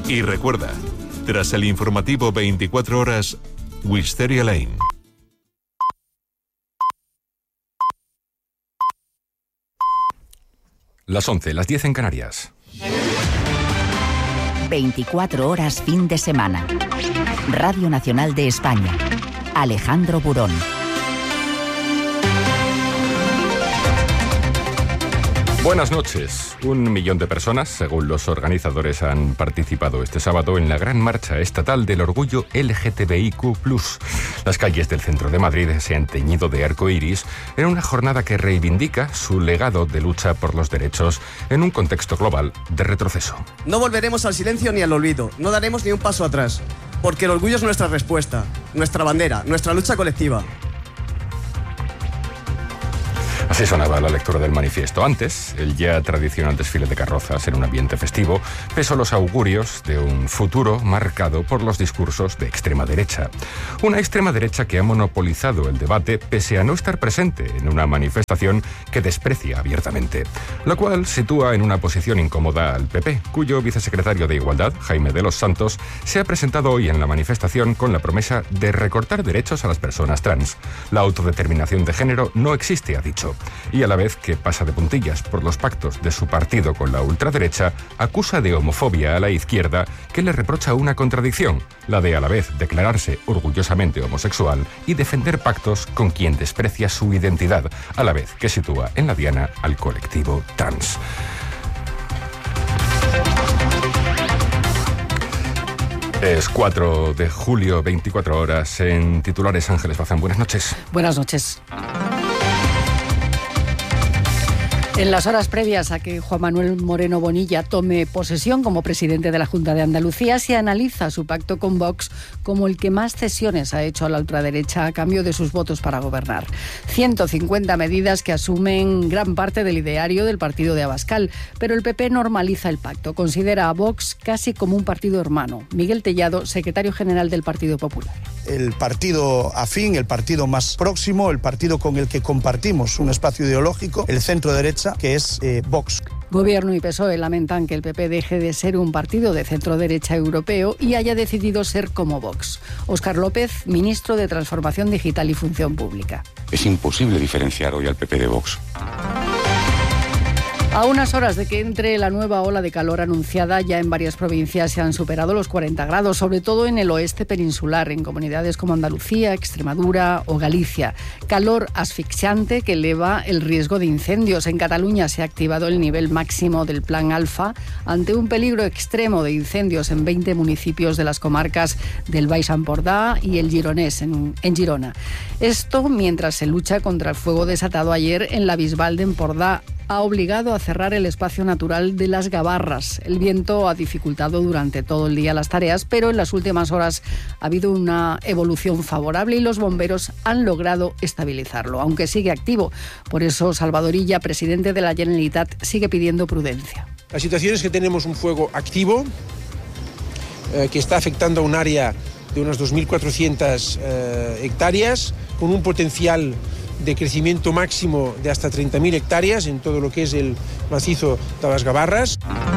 Y recuerda, tras el informativo 24 horas, Wisteria Lane. Las 11, las 10 en Canarias. 24 horas fin de semana. Radio Nacional de España. Alejandro Burón. Buenas noches. 1 millón de personas, según los organizadores, han participado este sábado en la gran marcha estatal del orgullo LGTBIQ+. Las calles del centro de Madrid se han teñido de arco iris en una jornada que reivindica su legado de lucha por los derechos en un contexto global de retroceso. No volveremos al silencio ni al olvido. No daremos ni un paso atrás. Porque el orgullo es nuestra respuesta, nuestra bandera, nuestra lucha colectiva. Así sonaba la lectura del manifiesto. Antes, el ya tradicional desfile de carrozas en un ambiente festivo pesó los augurios de un futuro marcado por los discursos de extrema derecha. Una extrema derecha que ha monopolizado el debate pese a no estar presente en una manifestación que desprecia abiertamente, lo cual sitúa en una posición incómoda al PP, cuyo vicesecretario de Igualdad, Jaime de los Santos, se ha presentado hoy en la manifestación con la promesa de recortar derechos a las personas trans. La autodeterminación de género no existe, ha dicho. Y a la vez que pasa de puntillas por los pactos de su partido con la ultraderecha, acusa de homofobia a la izquierda, que le reprocha una contradicción, la de a la vez declararse orgullosamente homosexual y defender pactos con quien desprecia su identidad, a la vez que sitúa en la diana al colectivo trans. Es 4 de julio, 24 horas, en titulares. Ángeles Bazán, buenas noches. Buenas noches. En las horas previas a que Juan Manuel Moreno Bonilla tome posesión como presidente de la Junta de Andalucía, se analiza su pacto con Vox como el que más cesiones ha hecho a la ultraderecha a cambio de sus votos para gobernar. 150 medidas que asumen gran parte del ideario del partido de Abascal, pero el PP normaliza el pacto, considera a Vox casi como un partido hermano. Miguel Tellado, secretario general del Partido Popular. El partido afín, el partido más próximo, el partido con el que compartimos un espacio ideológico, el centro derecha, que es Vox. Gobierno y PSOE lamentan que el PP deje de ser un partido de centro-derecha europeo y haya decidido ser como Vox. Óscar López, ministro de Transformación Digital y Función Pública. Es imposible diferenciar hoy al PP de Vox. A unas horas de que entre la nueva ola de calor anunciada, ya en varias provincias se han superado los 40 grados, sobre todo en el oeste peninsular, en comunidades como Andalucía, Extremadura o Galicia. Calor asfixiante que eleva el riesgo de incendios. En Cataluña se ha activado el nivel máximo del Plan Alfa ante un peligro extremo de incendios en 20 municipios de las comarcas del Baix Empordà y el Gironès, en Girona. Esto mientras se lucha contra el fuego desatado ayer en la Bisbal de Empordà. Ha obligado a cerrar el espacio natural de las Gavarras. El viento ha dificultado durante todo el día las tareas, pero en las últimas horas ha habido una evolución favorable y los bomberos han logrado estabilizarlo, aunque sigue activo. Por eso Salvador Illa, presidente de la Generalitat, sigue pidiendo prudencia. La situación es que tenemos un fuego activo que está afectando a un área de unas 2.400 hectáreas, con un potencial de crecimiento máximo de hasta 30.000 hectáreas en todo lo que es el macizo de las Gavarras.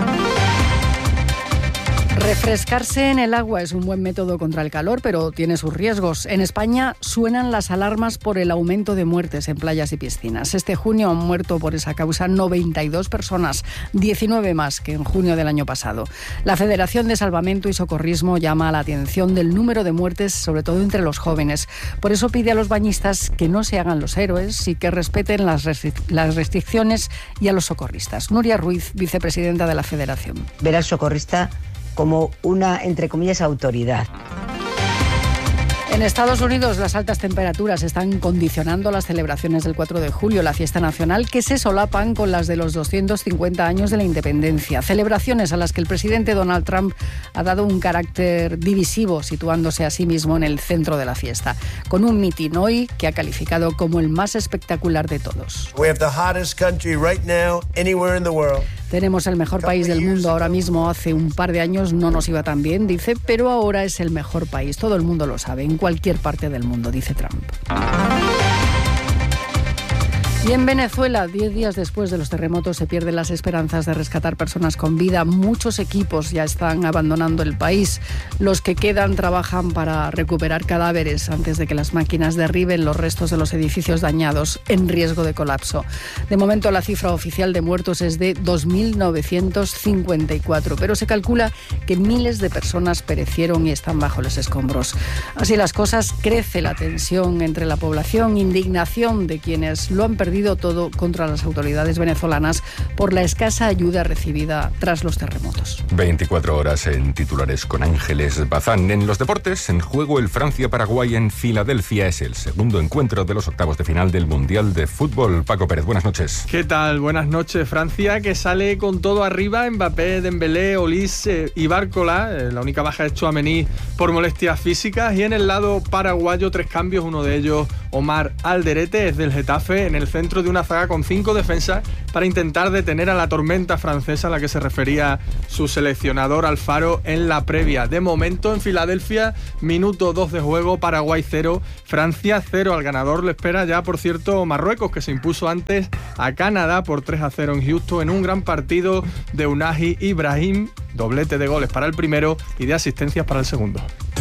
Refrescarse en el agua es un buen método contra el calor, pero tiene sus riesgos. En España suenan las alarmas por el aumento de muertes en playas y piscinas. Este junio han muerto por esa causa 92 personas, 19 más que en junio del año pasado. La Federación de Salvamento y Socorrismo llama la atención del número de muertes, sobre todo entre los jóvenes. Por eso pide a los bañistas que no se hagan los héroes y que respeten las restricciones, y a los socorristas. Nuria Ruiz, vicepresidenta de la Federación. Ver al socorrista como una, entre comillas, autoridad. En Estados Unidos, las altas temperaturas están condicionando las celebraciones del 4 de julio, la fiesta nacional, que se solapan con las de los 250 años de la independencia. Celebraciones a las que el presidente Donald Trump ha dado un carácter divisivo, situándose a sí mismo en el centro de la fiesta, con un mitin hoy que ha calificado como el más espectacular de todos. Tenemos el mejor país del mundo ahora mismo. Hace un par de años no nos iba tan bien, dice, pero ahora es el mejor país. Todo el mundo lo sabe, en cualquier parte del mundo, dice Trump. Y en Venezuela, 10 días después de los terremotos, se pierden las esperanzas de rescatar personas con vida. Muchos equipos ya están abandonando el país. Los que quedan trabajan para recuperar cadáveres antes de que las máquinas derriben los restos de los edificios dañados en riesgo de colapso. De momento, la cifra oficial de muertos es de 2.954, pero se calcula que miles de personas perecieron y están bajo los escombros. Así las cosas, crece la tensión entre la población, indignación de quienes lo han perdido todo contra las autoridades venezolanas por la escasa ayuda recibida tras los terremotos. 24 horas en titulares con Ángeles Bazán. En los deportes, en juego el Francia-Paraguay en Filadelfia. Es el segundo encuentro de los octavos de final del Mundial de Fútbol. Paco Pérez, buenas noches. ¿Qué tal? Buenas noches. Francia, que sale con todo arriba. Mbappé, Dembélé, Olise y Bárcola. La única baja es Tchouaméni por molestias físicas. Y en el lado paraguayo, 3 cambios. Uno de ellos, Omar Alderete, es del Getafe, en el centro de una zaga con 5 defensas para intentar detener a la tormenta francesa a la que se refería su seleccionador Alfaro en la previa. De momento, en Filadelfia, minuto 2 de juego, Paraguay 0, Francia 0. Al ganador le espera ya, por cierto, Marruecos, que se impuso antes a Canadá por 3-0 en Houston en un gran partido de Unai Ibrahim, doblete de goles para el primero y de asistencias para el segundo.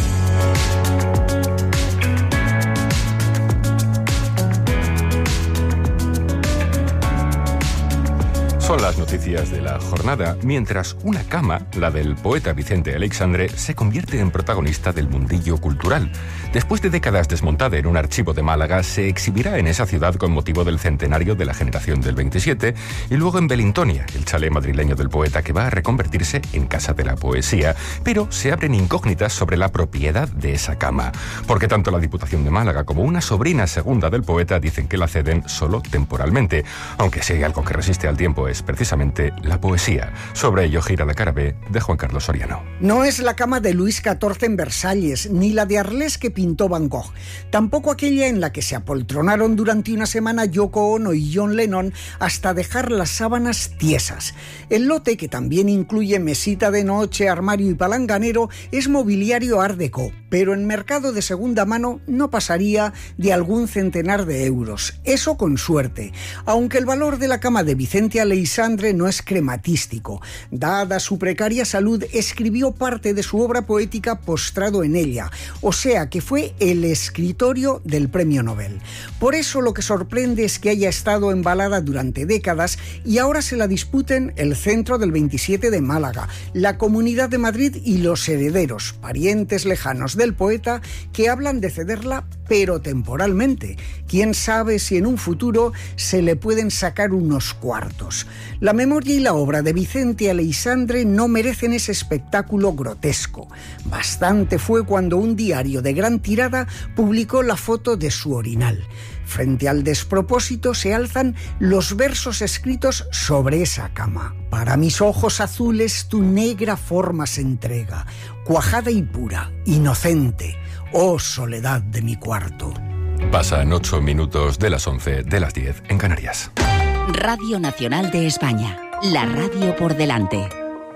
Son las noticias de la jornada, mientras una cama, la del poeta Vicente Aleixandre, se convierte en protagonista del mundillo cultural. Después de décadas desmontada en un archivo de Málaga, se exhibirá en esa ciudad con motivo del centenario de la generación del 27 y luego en Belintonia, el chalet madrileño del poeta, que va a reconvertirse en Casa de la Poesía. Pero se abren incógnitas sobre la propiedad de esa cama, porque tanto la Diputación de Málaga como una sobrina segunda del poeta dicen que la ceden solo temporalmente, aunque si hay algo que resiste al tiempo es precisamente la poesía. Sobre ello gira la cara B de Juan Carlos Soriano. No es la cama de Luis XIV en Versalles, ni la de Arles que pintó Van Gogh, tampoco aquella en la que se apoltronaron durante una semana Yoko Ono y John Lennon hasta dejar las sábanas tiesas. El lote, que también incluye mesita de noche, armario y palanganero, es mobiliario art déco, pero en mercado de segunda mano no pasaría de algún centenar de euros, eso con suerte, aunque el valor de la cama de Vicente Aleixandre no es crematístico. Dada su precaria salud, escribió parte de su obra poética postrado en ella, o sea que fue el escritorio del premio Nobel. Por eso lo que sorprende es que haya estado embalada durante décadas y ahora se la disputen el Centro del 27 de Málaga, la Comunidad de Madrid y los herederos, parientes lejanos del poeta, que hablan de cederla pero temporalmente. Quién sabe si en un futuro se le pueden sacar unos cuartos. La memoria y la obra de Vicente Aleixandre no merecen ese espectáculo grotesco. Bastante fue cuando un diario de gran tirada publicó la foto de su orinal. Frente al despropósito se alzan los versos escritos sobre esa cama. Para mis ojos azules tu negra forma se entrega, cuajada y pura, inocente, oh soledad de mi cuarto. Pasan 8 minutos de las 11 de las 10 en Canarias. Radio Nacional de España, la radio por delante.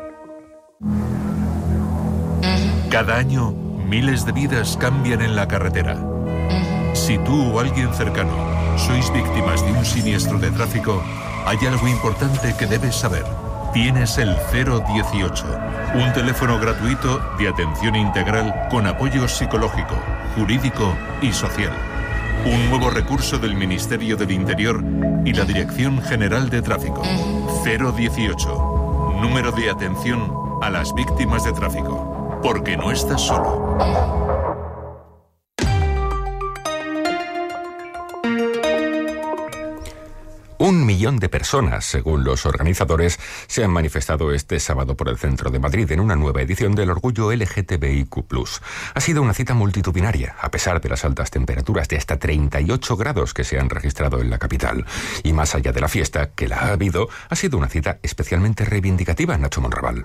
Cada año, miles de vidas cambian en la carretera. Si tú o alguien cercano sois víctimas de un siniestro de tráfico, hay algo importante que debes saber. Tienes el 018, un teléfono gratuito de atención integral con apoyo psicológico, jurídico y social. Un nuevo recurso del Ministerio del Interior y la Dirección General de Tráfico. 018, número de atención a las víctimas de tráfico. Porque no estás solo. 1 millón de personas, según los organizadores, se han manifestado este sábado por el centro de Madrid en una nueva edición del Orgullo LGTBIQ+. Ha sido una cita multitudinaria, a pesar de las altas temperaturas de hasta 38 grados que se han registrado en la capital. Y más allá de la fiesta, que la ha habido, ha sido una cita especialmente reivindicativa, Nacho Monraval.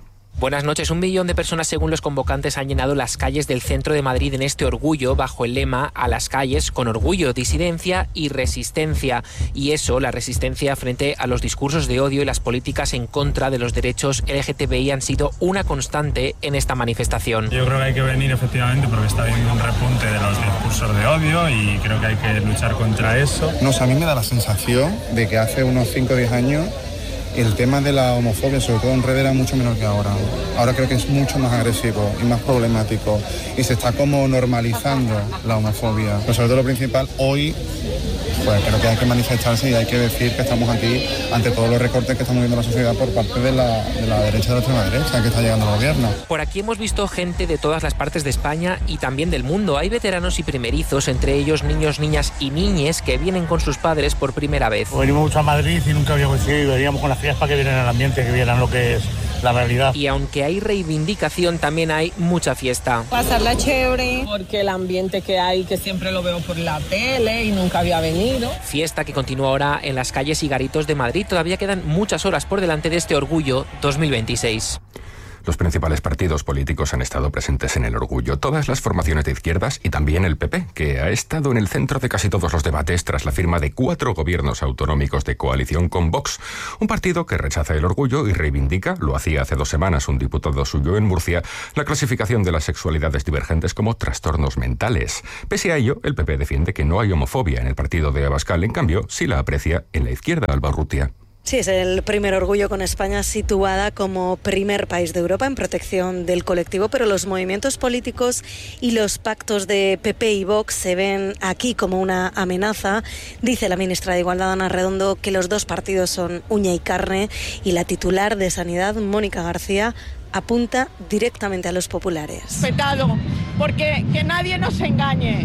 Buenas noches. 1 millón de personas, según los convocantes, han llenado las calles del centro de Madrid en este orgullo, bajo el lema "A las calles con orgullo, disidencia y resistencia". Y eso, la resistencia frente a los discursos de odio y las políticas en contra de los derechos LGTBI, han sido una constante en esta manifestación. Yo creo que hay que venir efectivamente porque está habiendo un repunte de los discursos de odio y creo que hay que luchar contra eso. No sé, a mí me da la sensación de que hace unos 5 o 10 años el tema de la homofobia, sobre todo en redes, era mucho menor que ahora. Ahora creo que es mucho más agresivo y más problemático y se está como normalizando la homofobia. Pero sobre todo lo principal, hoy pues creo que hay que manifestarse y hay que decir que estamos aquí ante todos los recortes que estamos viendo en la sociedad por parte de la derecha y de la extrema derecha que está llegando al gobierno. Por aquí hemos visto gente de todas las partes de España y también del mundo. Hay veteranos y primerizos, entre ellos niños, niñas y niñes que vienen con sus padres por primera vez. Venimos mucho a Madrid y nunca habíamos ido y veníamos con las crías para que vieran el ambiente, que vieran lo que es la realidad. Y aunque hay reivindicación, también hay mucha fiesta. Pasarla chévere, porque el ambiente que hay, que siempre lo veo por la tele y nunca había venido. Fiesta que continúa ahora en las calles y garitos de Madrid. Todavía quedan muchas horas por delante de este Orgullo 2026. Los principales partidos políticos han estado presentes en el orgullo, todas las formaciones de izquierdas y también el PP, que ha estado en el centro de casi todos los debates tras la firma de 4 gobiernos autonómicos de coalición con Vox, un partido que rechaza el orgullo y reivindica, lo hacía hace 2 semanas un diputado suyo en Murcia, la clasificación de las sexualidades divergentes como trastornos mentales. Pese a ello, el PP defiende que no hay homofobia en el partido de Abascal, en cambio, sí la aprecia en la izquierda, Alba Urrutia. Sí, es el primer orgullo con España situada como primer país de Europa en protección del colectivo, pero los movimientos políticos y los pactos de PP y Vox se ven aquí como una amenaza. Dice la ministra de Igualdad, Ana Redondo, que los dos partidos son uña y carne, y la titular de Sanidad, Mónica García, apunta directamente a los populares. Respetado, porque que nadie nos engañe.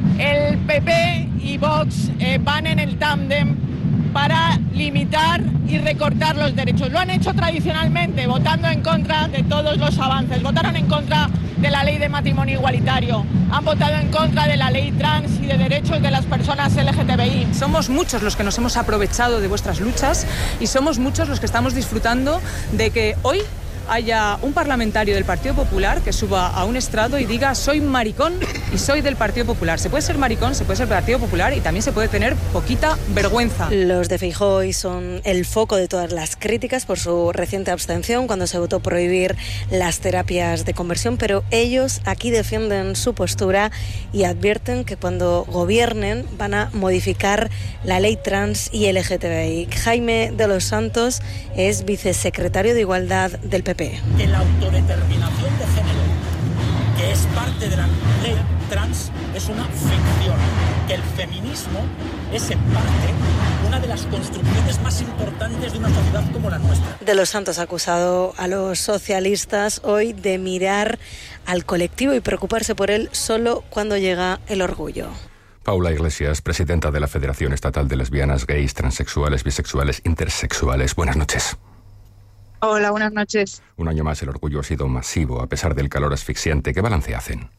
El PP y Vox van en el tándem para limitar y recortar los derechos. Lo han hecho tradicionalmente, votando en contra de todos los avances. Votaron en contra de la ley de matrimonio igualitario, han votado en contra de la ley trans y de derechos de las personas LGTBI. Somos muchos los que nos hemos aprovechado de vuestras luchas y somos muchos los que estamos disfrutando de que hoy haya un parlamentario del Partido Popular que suba a un estrado y diga: soy maricón y soy del Partido Popular. Se puede ser maricón, se puede ser Partido Popular y también se puede tener poquita vergüenza. Los de Feijóo hoy son el foco de todas las críticas por su reciente abstención cuando se votó prohibir las terapias de conversión, pero ellos aquí defienden su postura y advierten que cuando gobiernen van a modificar la ley trans y LGTBI. Jaime de los Santos es vicesecretario de Igualdad del PP. Que la autodeterminación de género, que es parte de la ley trans, es una ficción. Que el feminismo es en parte una de las construcciones más importantes de una sociedad como la nuestra. De los Santos ha acusado a los socialistas hoy de mirar al colectivo y preocuparse por él solo cuando llega el orgullo. Paula Iglesias, presidenta de la Federación Estatal de Lesbianas, Gays, Transexuales, Bisexuales, Intersexuales. Buenas noches. Hola, buenas noches. Un año más el orgullo ha sido masivo, a pesar del calor asfixiante. ¿Qué balance hacen?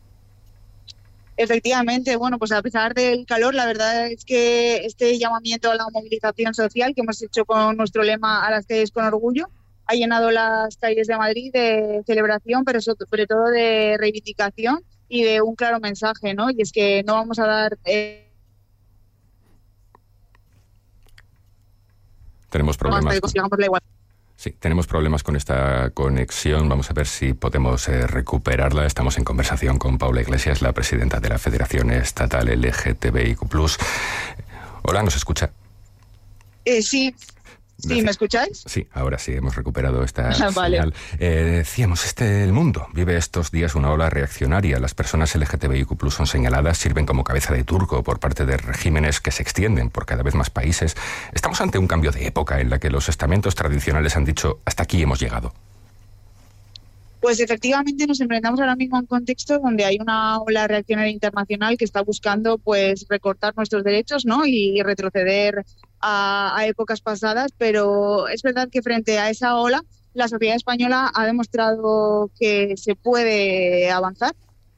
Efectivamente, bueno, pues a pesar del calor, la verdad es que este llamamiento a la movilización social que hemos hecho con nuestro lema "A las calles con orgullo" ha llenado las calles de Madrid de celebración, pero sobre todo de reivindicación y de un claro mensaje, ¿no? Y es que no vamos a dar... Tenemos problemas. Consigamos la igualdad. Sí, tenemos problemas con esta conexión. Vamos a ver si podemos recuperarla. Estamos en conversación con Paula Iglesias, la presidenta de la Federación Estatal LGTBIQ+. Hola, ¿nos escucha? Sí. ¿Sí, me escucháis? Sí, ahora sí, hemos recuperado esta vale. señal. Decíamos, el mundo vive estos días una ola reaccionaria. Las personas LGTBIQ+ son señaladas, sirven como cabeza de turco por parte de regímenes que se extienden por cada vez más países. Estamos ante un cambio de época en la que los estamentos tradicionales han dicho: hasta aquí hemos llegado. Pues efectivamente nos enfrentamos ahora mismo a un contexto donde hay una ola reaccionaria internacional que está buscando pues recortar nuestros derechos, ¿no? Y retroceder a épocas pasadas, pero es verdad que frente a esa ola la sociedad española ha demostrado que se puede avanzar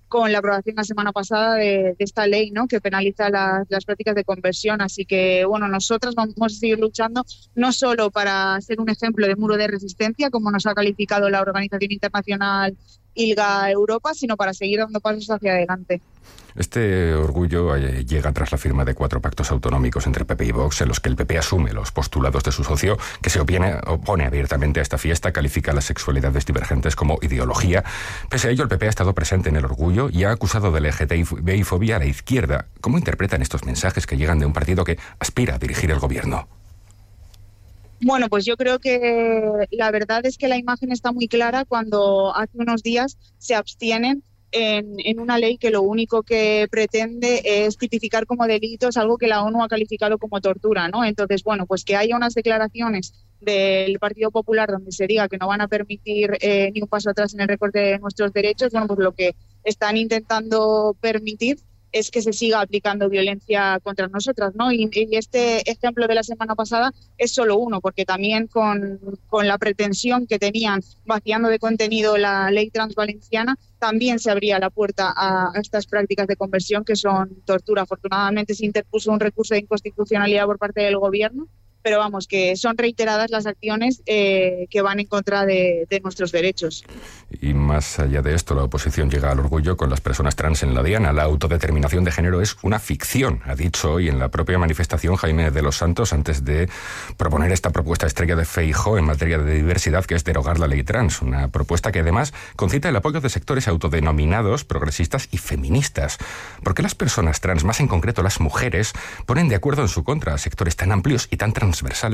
con la aprobación la semana pasada de esta ley, ¿no?, que penaliza las prácticas de conversión. Así que, bueno, nosotras vamos a seguir luchando no solo para ser un ejemplo de muro de resistencia, como nos ha calificado la Organización Internacional ILGA Europa, sino para seguir dando pasos hacia adelante. Este orgullo llega tras la firma de 4 pactos autonómicos entre PP y Vox, en los que el PP asume los postulados de su socio, que se opone abiertamente a esta fiesta, califica las sexualidades divergentes como ideología. Pese a ello, el PP ha estado presente en el orgullo y ha acusado de LGTBI-fobia a la izquierda. ¿Cómo interpretan estos mensajes que llegan de un partido que aspira a dirigir el gobierno? Bueno, pues yo creo que la verdad es que la imagen está muy clara cuando hace unos días se abstienen en una ley que lo único que pretende es tipificar como delitos algo que la ONU ha calificado como tortura, ¿no? Entonces, bueno, pues que haya unas declaraciones del Partido Popular donde se diga que no van a permitir ni un paso atrás en el recorte de nuestros derechos, bueno, pues lo que están intentando permitir es que se siga aplicando violencia contra nosotras, ¿no? Y este ejemplo de la semana pasada es solo uno, porque también con la pretensión que tenían vaciando de contenido la ley trans valenciana, también se abría la puerta a estas prácticas de conversión que son tortura. Afortunadamente se interpuso un recurso de inconstitucionalidad por parte del gobierno, pero vamos, que son reiteradas las acciones que van en contra de nuestros derechos. Y más allá de esto, la oposición llega al orgullo con las personas trans en la diana. La autodeterminación de género es una ficción, ha dicho hoy en la propia manifestación Jaime de los Santos, antes de proponer esta propuesta estrella de Feijóo en materia de diversidad, que es derogar la ley trans. Una propuesta que además concita el apoyo de sectores autodenominados progresistas y feministas. ¿Por qué las personas trans, más en concreto las mujeres, ponen de acuerdo en su contra a sectores tan amplios y tan transversales